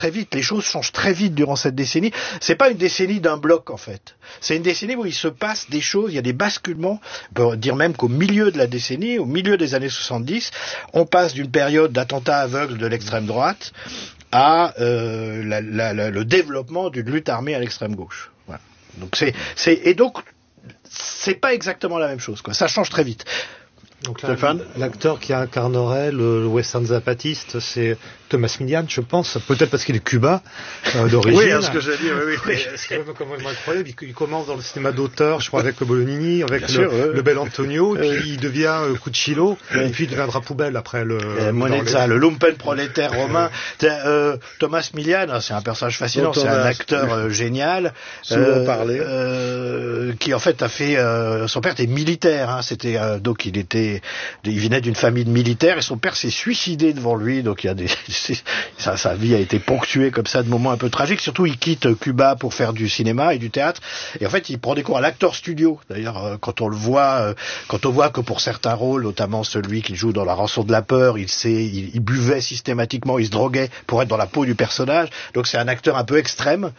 très vite, les choses changent très vite durant cette décennie. C'est pas une décennie d'un bloc en fait. C'est une décennie où il se passe des choses, il y a des basculements. On peut dire même qu'au milieu de la décennie, au milieu des années 70, on passe d'une période d'attentats aveugles de l'extrême droite à le développement d'une lutte armée à l'extrême gauche. Voilà. Donc c'est pas exactement la même chose, quoi. Ça change très vite. Donc l'acteur qui incarnerait le western zapatiste, c'est Thomas Milian, je pense, peut-être parce qu'il est cubain d'origine. Oui, ce que je dis, oui. C'est quand même incroyable. Il commence dans le cinéma d'auteur, je crois, avec le Bolognini, avec le bel Antonio, puis il devient Cucillo, et puis il deviendra poubelle après Monezza, le lumpen prolétaire romain. Thomas Milian, c'est un personnage fascinant, c'est un acteur génial, souvent parlé, qui en fait a fait, son père était militaire, hein, c'était donc il venait d'une famille de militaires et son père s'est suicidé devant lui, donc il y a sa vie a été ponctuée comme ça de moments un peu tragiques. Surtout, il quitte Cuba pour faire du cinéma et du théâtre. Et en fait, il prend des cours à l'acteur studio. D'ailleurs, quand on voit que pour certains rôles, notamment celui qu'il joue dans La Rançon de la peur, il buvait systématiquement, il se droguait pour être dans la peau du personnage. Donc c'est un acteur un peu extrême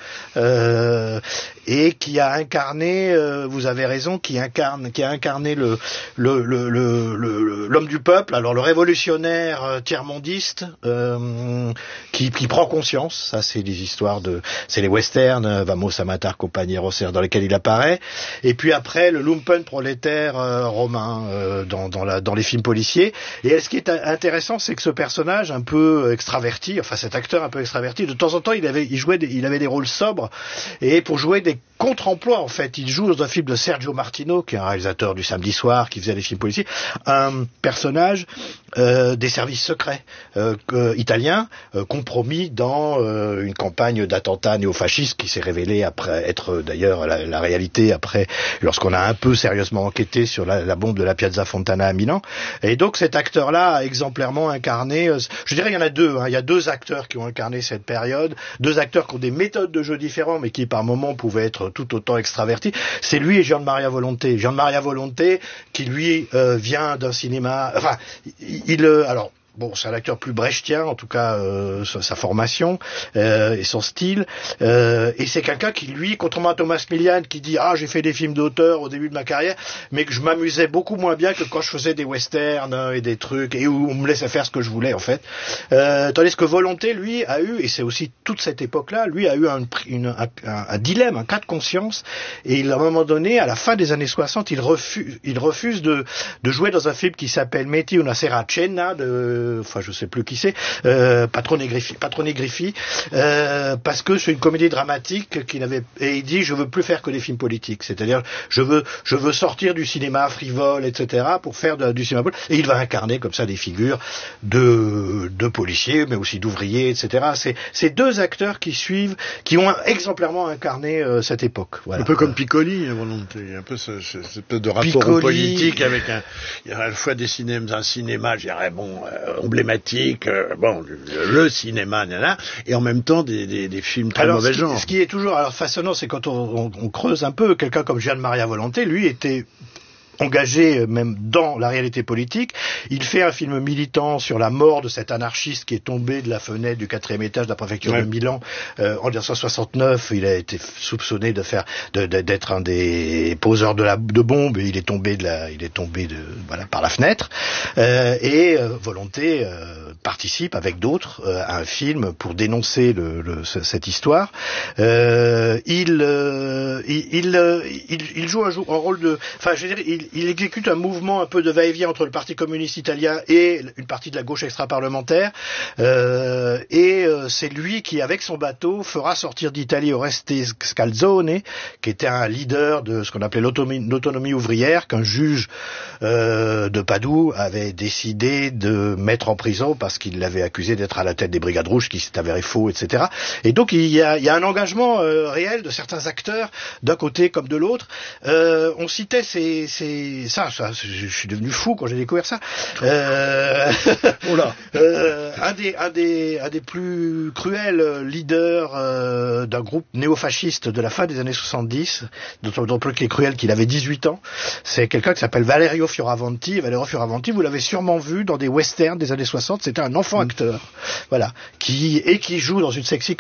et qui a incarné, vous avez raison, qui a incarné l'homme du peuple, alors le révolutionnaire tiers-mondiste qui prend conscience. Ça, c'est les histoires c'est les westerns, Vamos a matar compañeros, dans lesquels il apparaît. Et puis après, le lumpen prolétaire romain dans les films policiers. Et ce qui est intéressant, c'est que ce personnage un peu extraverti, enfin cet acteur un peu extraverti, de temps en temps, il avait des rôles sobres. Et pour jouer des contre-emplois, en fait, il joue dans un film de Sergio Martino, qui est un réalisateur du Samedi soir, qui faisait des films policiers, un personnage des services secrets italiens, compromis dans une campagne d'attentats néofascistes qui s'est révélée après être d'ailleurs la réalité après, lorsqu'on a un peu sérieusement enquêté sur la bombe de la Piazza Fontana à Milan. Et donc cet acteur-là a exemplairement incarné, je dirais il y en a deux, hein, il y a deux acteurs qui ont incarné cette période, deux acteurs qui ont des méthodes de jeu différentes mais qui par moments pouvaient être tout autant extravertis. C'est lui et Gian Maria Volonté. Gian Maria Volonté qui lui vient d'un cinéma, enfin alors bon, c'est un acteur plus brechtien, en tout cas sa formation et son style. Et c'est quelqu'un qui, lui, contrairement à Thomas Milian, qui dit j'ai fait des films d'auteur au début de ma carrière, mais que je m'amusais beaucoup moins bien que quand je faisais des westerns et des trucs et où on me laissait faire ce que je voulais en fait. Tandis que Volonté, lui, a eu, et c'est aussi toute cette époque-là, lui a eu un dilemme, un cas de conscience. Et à un moment donné, à la fin des années 60, il refuse de jouer dans un film qui s'appelle Metti una sera cena enfin je sais plus qui c'est, Patrone Griffi, parce que c'est une comédie dramatique et il dit je veux plus faire que des films politiques, c'est-à-dire je veux sortir du cinéma frivole, etc. pour faire du cinéma politique. Et il va incarner comme ça des figures de policiers, mais aussi d'ouvriers, etc. C'est deux acteurs qui ont exemplairement incarné cette époque. Voilà. Un peu comme Piccoli, à Volonté, un peu ce de rapport au politique avec il y a à la fois un cinéma, je dirais emblématique, le cinéma, et en même temps des films très mauvais genre. Ce qui est toujours façonnant, c'est quand on creuse un peu, quelqu'un comme Gian Maria Volonté, lui était engagé même dans la réalité politique. Il fait un film militant sur la mort de cet anarchiste qui est tombé de la fenêtre du 4e étage de la préfecture de Milan en 1969. Il a été soupçonné d'être un des poseurs de bombes et il est tombé par la fenêtre. Et Volonté participe avec d'autres à un film pour dénoncer cette histoire. Il joue un rôle il exécute un mouvement un peu de va-et-vient entre le Parti communiste italien et une partie de la gauche extra-parlementaire. C'est lui qui, avec son bateau, fera sortir d'Italie Oreste Scalzone, qui était un leader de ce qu'on appelait l'autonomie ouvrière, qu'un juge de Padoue avait décidé de mettre en prison parce qu'il l'avait accusé d'être à la tête des Brigades Rouges, qui s'est avéré faux, etc. Et donc il y a un engagement réel de certains acteurs d'un côté comme de l'autre. On citait je suis devenu fou quand j'ai découvert ça. Un des plus cruels leaders d'un groupe néofasciste de la fin des années 70, d'autant plus qu'il est cruel qu'il avait 18 ans, c'est quelqu'un qui s'appelle Valerio Fioravanti. Valerio Fioravanti, vous l'avez sûrement vu dans des westerns des années 60, c'était un enfant acteur, voilà, qui joue dans une sexy